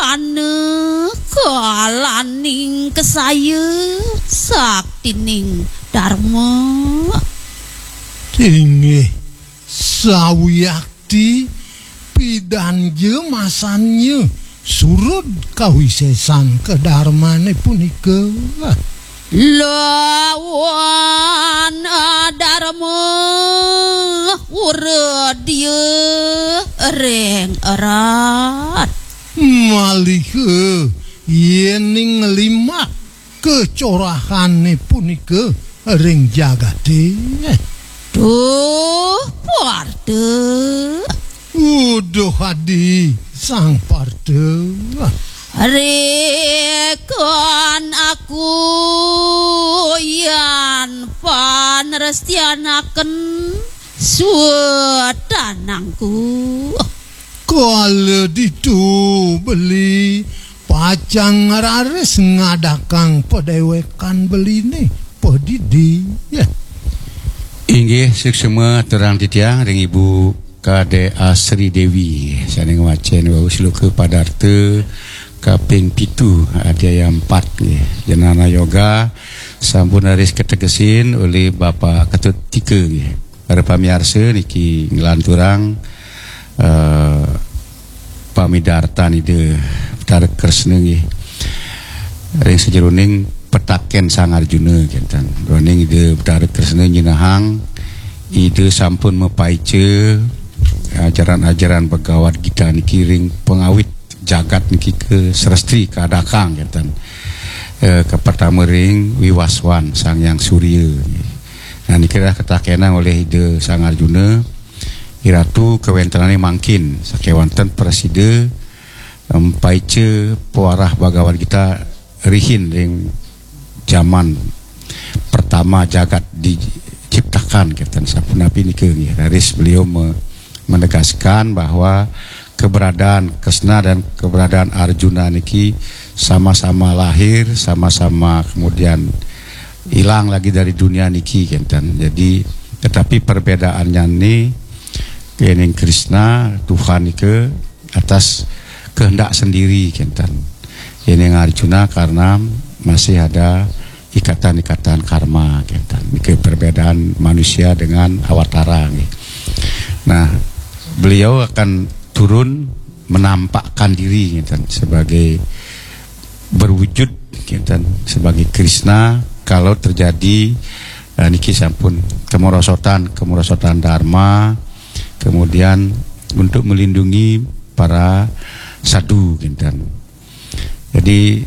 maneh kalaning kesaya saktining Dharma. Tingih sawiyakti pidanje masanye surut kawisesan kedarmane punika. Lawan Dharma urut dia reng erat Malih yening limak kecorahane punika ring jagate. Duh parte Uduh hadi sang parte. Rekon aku yan panrestianaken suwetanangku. Kalau ditu beli pacang rares ngadakang pedewekan beline pedidi ya. Inggih seksema terang titiang ring Ibu Kade Asri Dewi saning wacen wau siluke padarte kaping 7 adaya 4 jenana yoga sampun haris ketegesin oleh Bapak Ketut Tike nggih. Para pamirsa niki nglanturang pamidartan ide Bathara Kresna nggih. Ring sajeroning petaken Sang Arjuna kinten. Roning ide Bathara Kresna nyinahang ide sampun mepaice ajaran-ajaran Bhagavad Gita niki ring pengawit jagat niki ke Srestri kadakang kinten. Pertama ring wiwaswan Sang Yang Surya. Nah niki dah ketakenan oleh ide Sang Arjuna iratu kewentenane mangkin sakewanten preside paice pewarah Bhagavad Gita rihin ring zaman pertama jagat diciptakan kinten sapunapi niki nggih. Haris beliau menegaskan bahwa keberadaan Kresna dan keberadaan Arjuna niki sama-sama lahir, sama-sama kemudian hilang lagi dari dunia niki kinten. Jadi tetapi perbedaannya ini kening Kresna Tuhan niki atas kehendak sendiri kinten. Kening Arjuna karena masih ada ikatan-ikatan karma kinten. Niki perbedaan manusia dengan awatara nggih. Nah, beliau akan turun menampakkan diri kinten sebagai berwujud kinten sebagai Kresna kalau terjadi niki sampun kemerosotan dharma, kemudian untuk melindungi para sadhu kinten. Jadi